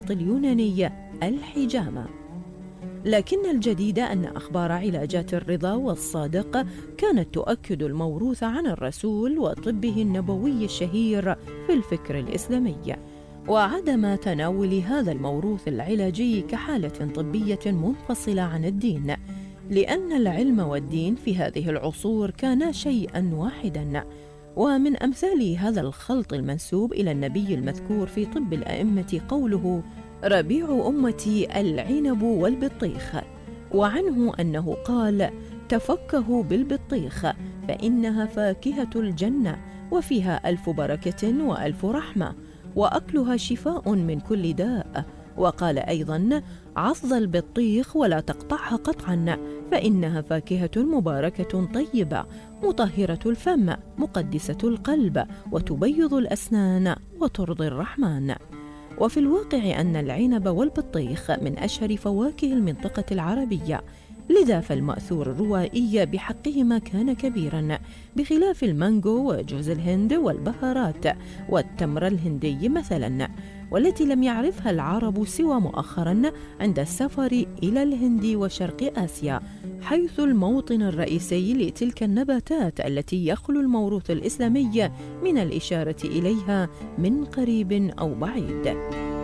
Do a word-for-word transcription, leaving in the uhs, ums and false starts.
الخط اليوناني الحجامة. لكن الجديد أن أخبار علاجات الرضا والصادق كانت تؤكد الموروث عن الرسول وطبه النبوي الشهير في الفكر الإسلامي، وعدم تناول هذا الموروث العلاجي كحالة طبية منفصلة عن الدين، لأن العلم والدين في هذه العصور كانا شيئا واحدا. ومن أمثال هذا الخلط المنسوب إلى النبي المذكور في طب الأئمة قوله: ربيع أمتي العنب والبطيخ، وعنه أنه قال: تفكهوا بالبطيخ فإنها فاكهة الجنة وفيها ألف بركة وألف رحمة وأكلها شفاء من كل داء. وقال أيضا: عض البطيخ ولا تقطعها قطعا فإنها فاكهة مباركة طيبة مطهرة الفم مقدسة القلب وتبيض الأسنان وترضي الرحمن. وفي الواقع أن العنب والبطيخ من أشهر فواكه المنطقة العربية، لذا فالمأثور الروائي بحقهما كان كبيرا، بخلاف المانجو وجوز الهند والبهارات والتمر الهندي مثلا، والتي لم يعرفها العرب سوى مؤخرا عند السفر إلى الهند وشرق آسيا، حيث الموطن الرئيسي لتلك النباتات التي يخلو الموروث الإسلامي من الإشارة إليها من قريب أو بعيد.